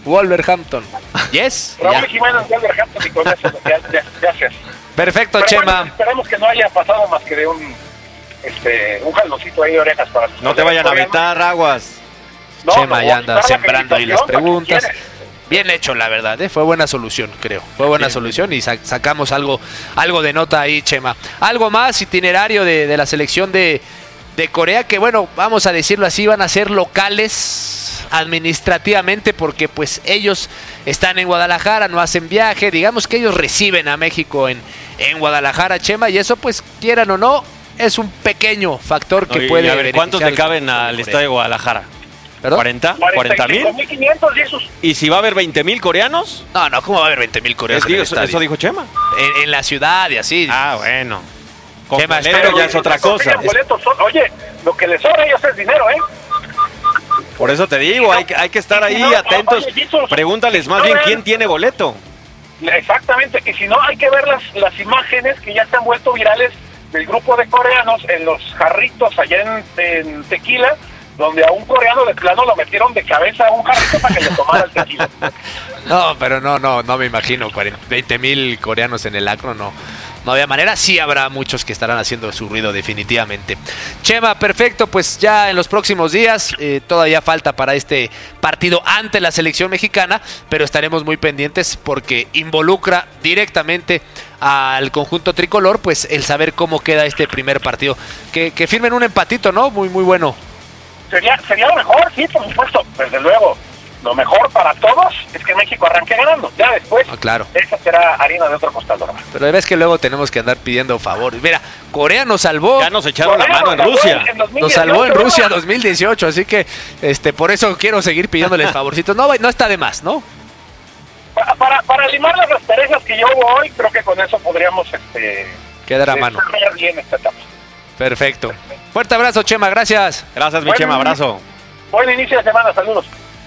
Wolverhampton. Yes. Raúl Jiménez de Wolverhampton y con eso, gracias. Perfecto, pero Chema. Bueno, esperemos que no haya pasado más que de un jaloncito ahí de orejas para sus no te vayan a aventar aguas. No, Chema ya anda sembrando ahí las preguntas. ¿Para Bien hecho, la verdad, fue buena solución, creo. Fue buena solución y sacamos algo de nota ahí, Chema. Algo más, itinerario de la selección de Corea, que bueno, vamos a decirlo así, van a ser locales administrativamente porque pues ellos están en Guadalajara, no hacen viaje, digamos que ellos reciben a México en Guadalajara, Chema, y eso pues quieran o no, es un pequeño factor que puede a ver, ¿cuántos le caben al estadio de Guadalajara? ¿Perdón? ¿40? ¿40,000? 45,500 y esos. ¿Y si va a haber 20,000 coreanos? No, ¿cómo va a haber 20,000 coreanos en el estadio? Eso dijo Chema. En la ciudad y así. Ah, bueno. Chema, Pero ya es otra cosa. Oye, lo que les sobra a ellos es dinero, Por eso te digo, hay que estar ahí atentos. Pregúntales más bien quién tiene boleto. Exactamente, y si no, hay que ver las imágenes que ya se han vuelto virales del grupo de coreanos en los jarritos allá en Tequila, donde a un coreano de plano lo metieron de cabeza a un jarrito para que le tomara el tequila. No, pero no me imagino 20,000 coreanos en el Akron, no había manera. Sí habrá muchos que estarán haciendo su ruido definitivamente. Chema, perfecto, pues ya en los próximos días, todavía falta para este partido ante la selección mexicana, pero estaremos muy pendientes porque involucra directamente al conjunto tricolor, pues el saber cómo queda este primer partido. Que firmen un empatito, ¿no? Muy, muy bueno. Sería lo mejor, sí, por supuesto, desde luego. Lo mejor para todos es que México arranque ganando. Ya después, claro, esa será harina de otro costal, ¿verdad? Pero ves que luego tenemos que andar pidiendo favores. Mira, Corea nos salvó. Ya nos echaron la mano en Rusia. Nos salvó en Rusia 2018, así que por eso quiero seguir pidiéndoles favorcitos. No está de más, ¿no? Para limar las asperezas que yo hubo hoy, creo que con eso podríamos quedar a mano. Bien esta etapa. Perfecto. Fuerte abrazo, Chema, gracias. Gracias, mi Chema, abrazo. Buen inicio de semana, saludos.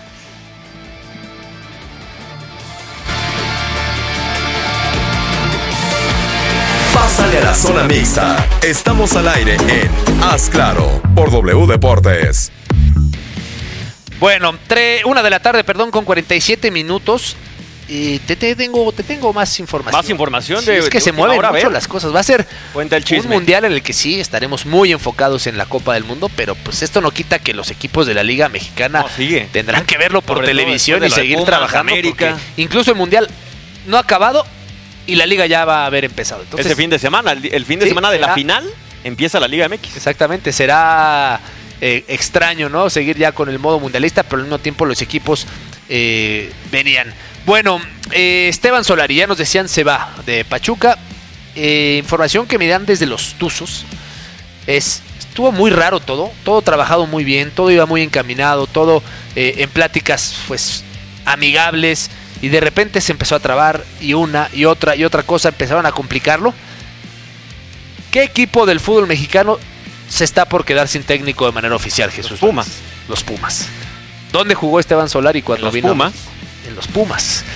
Pásale a la zona mixta. Estamos al aire en Haz Claro por W Deportes. Bueno, 1:00 p.m, con 47 minutos. Te tengo más información. ¿Más información? Sí, es que se mueven mucho las cosas. Va a ser un mundial en el que sí estaremos muy enfocados en la Copa del Mundo, pero pues esto no quita que los equipos de la Liga Mexicana tendrán que verlo por televisión y seguir trabajando. Incluso el mundial no ha acabado y la Liga ya va a haber empezado. Entonces, ese fin de semana, el fin de semana de la final, empieza la Liga MX. Exactamente, será extraño, ¿no? Seguir ya con el modo mundialista, pero al mismo tiempo los equipos venían. Bueno, Esteban Solari, ya nos decían, se va de Pachuca. Información que me dan desde los Tuzos. Estuvo muy raro todo trabajado muy bien, todo iba muy encaminado, todo en pláticas pues amigables, y de repente se empezó a trabar y una y otra cosa empezaron a complicarlo. ¿Qué equipo del fútbol mexicano se está por quedar sin técnico de manera oficial, Jesús? Los Pumas. ¿Dónde jugó Esteban Solari cuando vino? En los Pumas.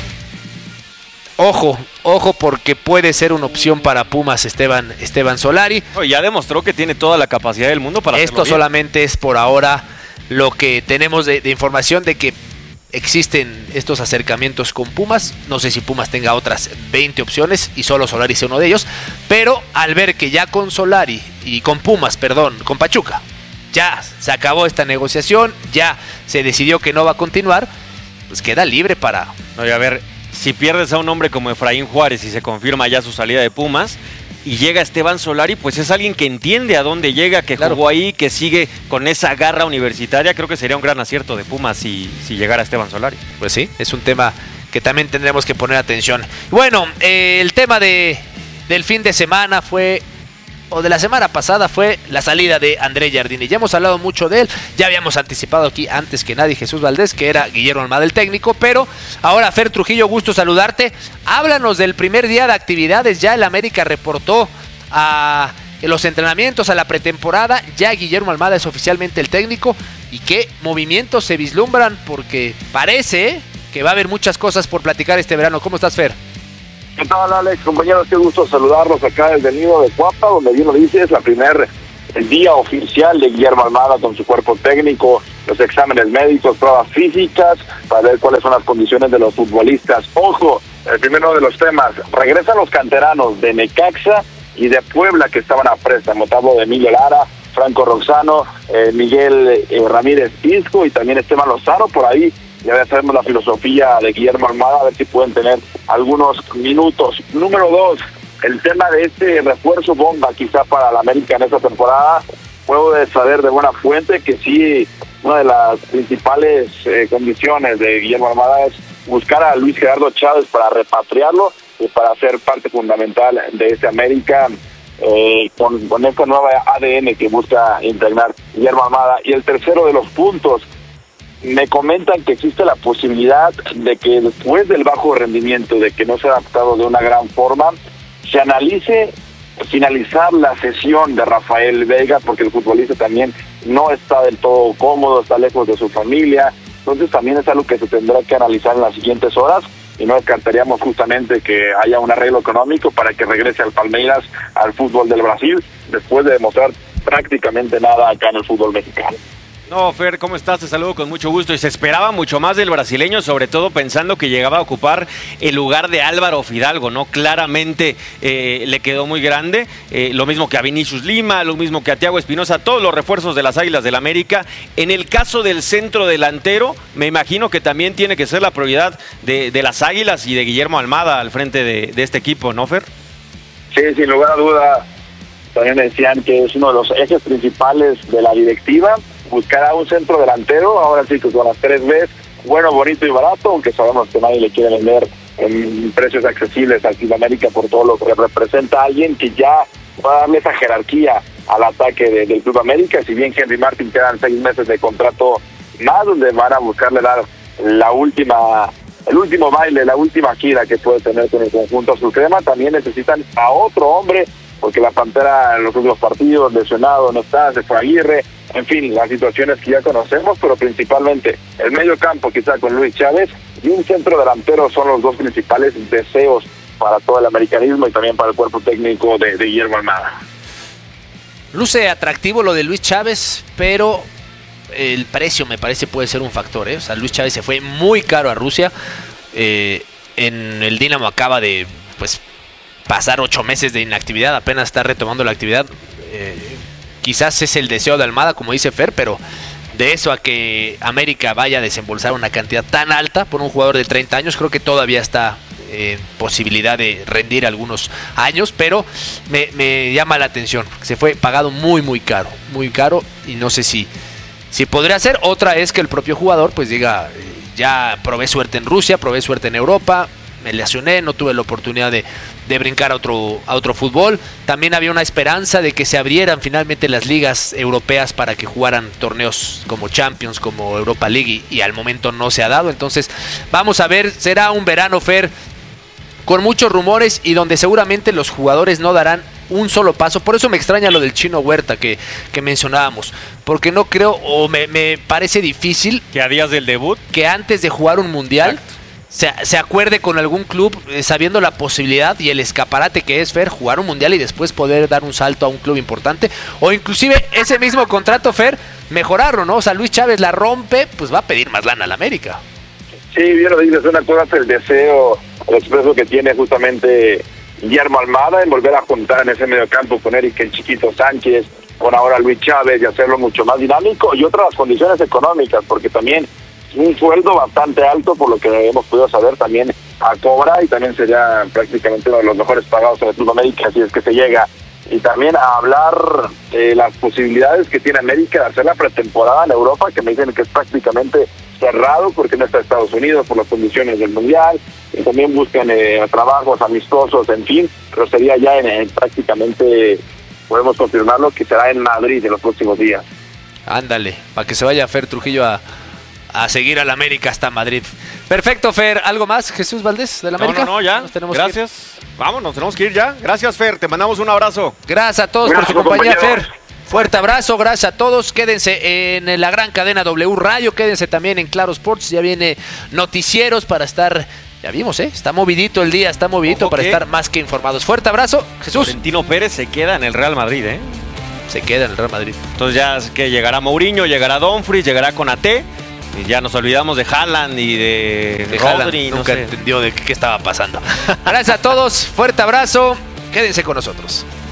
Ojo, porque puede ser una opción para Pumas Esteban Solari. Ya demostró que tiene toda la capacidad del mundo para hacerlo bien. Solamente es por ahora lo que tenemos de información de que existen estos acercamientos con Pumas. No sé si Pumas tenga otras 20 opciones y solo Solari sea uno de ellos, pero al ver que ya con Solari y con Pachuca, ya se acabó esta negociación, ya se decidió que no va a continuar, pues queda libre para... A ver, si pierdes a un hombre como Efraín Juárez y se confirma ya su salida de Pumas, y llega Esteban Solari, pues es alguien que entiende a dónde llega, que jugó ahí, que sigue con esa garra universitaria. Creo que sería un gran acierto de Pumas si llegara Esteban Solari. Pues sí, es un tema que también tendremos que poner atención. Bueno, el tema del fin de semana de la semana pasada fue la salida de André Jardine. Ya hemos hablado mucho de él, ya habíamos anticipado aquí antes que nadie Jesús Valdés que era Guillermo Almada el técnico, pero ahora Fer Trujillo, gusto saludarte. Háblanos del primer día de actividades. Ya el América reportó a los entrenamientos, a la pretemporada, ya Guillermo Almada es oficialmente el técnico. ¿Y qué movimientos se vislumbran? Porque parece que va a haber muchas cosas por platicar este verano. ¿Cómo estás, Fer? ¿Qué tal, Alex? Compañeros, qué gusto saludarlos acá desde el nido de Cuapa, donde bien lo dices, el día oficial de Guillermo Almada con su cuerpo técnico los exámenes médicos, pruebas físicas, para ver cuáles son las condiciones de los futbolistas. Ojo, el primero de los temas, regresan los canteranos de Necaxa y de Puebla que estaban a préstamo. Hablo de Emilio Lara, Franco Roxano, Miguel Ramírez Isco y también Esteban Lozano. Por ahí ya sabemos la filosofía de Guillermo Almada, a ver si pueden tener algunos minutos. Número 2, el tema de este refuerzo bomba quizá para la América en esta temporada. Puedo saber de buena fuente que sí, una de las principales condiciones de Guillermo Almada es buscar a Luis Gerardo Chávez para repatriarlo y para ser parte fundamental de este América con esta nueva ADN que busca impregnar Guillermo Almada. Y el tercero de los puntos, me comentan que existe la posibilidad de que después del bajo rendimiento, de que no se ha adaptado de una gran forma, se analice finalizar la sesión de Rafael Vega, porque el futbolista también no está del todo cómodo, está lejos de su familia. Entonces también es algo que se tendrá que analizar en las siguientes horas y no descartaríamos justamente que haya un arreglo económico para que regrese al Palmeiras al fútbol del Brasil después de demostrar prácticamente nada acá en el fútbol mexicano. No, Fer, ¿cómo estás? Te saludo con mucho gusto. Y se esperaba mucho más del brasileño, sobre todo pensando que llegaba a ocupar el lugar de Álvaro Fidalgo, ¿no? Claramente le quedó muy grande. Lo mismo que a Vinicius Lima, lo mismo que a Thiago Espinosa, todos los refuerzos de las Águilas del América. En el caso del centro delantero, me imagino que también tiene que ser la prioridad de las Águilas y de Guillermo Almada al frente de este equipo, ¿no, Fer? Sí, sin lugar a duda. También me decían que es uno de los ejes principales de la directiva. Buscará un centro delantero, ahora sí que con las 3 Bs, bueno, bonito y barato, aunque sabemos que nadie le quiere vender en precios accesibles al Club América por todo lo que representa a alguien que ya va a darle esa jerarquía al ataque del Club América. Si bien Henry Martin quedan 6 meses de contrato más, donde van a buscarle dar el último baile, la última gira que puede tener con el conjunto azulcrema, también necesitan a otro hombre, porque la Pantera en los últimos partidos lesionado no está, se fue Aguirre. En fin, las situaciones que ya conocemos, pero principalmente el medio campo quizá con Luis Chávez y un centro delantero son los dos principales deseos para todo el americanismo y también para el cuerpo técnico de Guillermo Almada. Luce atractivo lo de Luis Chávez, pero el precio me parece puede ser un factor, ¿eh? O sea, Luis Chávez se fue muy caro a Rusia. En el Dinamo acaba de pasar 8 meses de inactividad, apenas está retomando la actividad. Quizás es el deseo de Almada, como dice Fer, pero de eso a que América vaya a desembolsar una cantidad tan alta por un jugador de 30 años, creo que todavía está en posibilidad de rendir algunos años, pero me llama la atención. Se fue pagado muy caro, y no sé si podría ser. Otra es que el propio jugador pues diga, ya probé suerte en Rusia, probé suerte en Europa, me lesioné, no tuve la oportunidad de brincar a otro fútbol. También había una esperanza de que se abrieran finalmente las ligas europeas para que jugaran torneos como Champions, como Europa League, y al momento no se ha dado. Entonces vamos a ver, será un verano, Fer, con muchos rumores y donde seguramente los jugadores no darán un solo paso. Por eso me extraña lo del Chino Huerta que mencionábamos, porque no creo, o me parece difícil que a días del debut, que antes de jugar un mundial se acuerde con algún club, sabiendo la posibilidad y el escaparate que es, Fer, jugar un mundial y después poder dar un salto a un club importante, o inclusive ese mismo contrato, Fer, mejorarlo, ¿no? O sea, Luis Chávez la rompe, pues va a pedir más lana a la América. Sí, bien lo dices, una cosa es el deseo, el expreso que tiene justamente Guillermo Almada en volver a juntar en ese mediocampo con Eric el Chiquito Sánchez, con ahora Luis Chávez, y hacerlo mucho más dinámico, y otras condiciones económicas, porque también un sueldo bastante alto, por lo que hemos podido saber, también a cobra, y también sería prácticamente uno de los mejores pagados en el Club América, si es que se llega. Y también a hablar de las posibilidades que tiene América de hacer la pretemporada en Europa, que me dicen que es prácticamente cerrado porque no está Estados Unidos por las condiciones del Mundial, y también buscan trabajos amistosos, en fin, pero sería ya en prácticamente, podemos confirmarlo, que será en Madrid en los próximos días. Ándale, para que se vaya Fer Trujillo a seguir al América hasta Madrid. Perfecto, Fer. ¿Algo más, Jesús Valdés, del América? No, ya. Gracias. Vamos, nos tenemos que ir ya. Gracias, Fer. Te mandamos un abrazo. Gracias a todos por su compañía, Fer. Fuerte abrazo, gracias a todos. Quédense en la gran cadena W Radio. Quédense también en Claro Sports. Ya viene noticieros para estar... Ya vimos, está movidito el día, está movidito para estar más que informados. Fuerte abrazo, Jesús. Florentino Pérez se queda en el Real Madrid, Se queda en el Real Madrid. Entonces ya que llegará Mourinho, llegará Dumfries, llegará Konaté. Y ya nos olvidamos de Haaland y de Rodri. Nunca entendió de qué estaba pasando. Gracias a todos. Fuerte abrazo. Quédense con nosotros.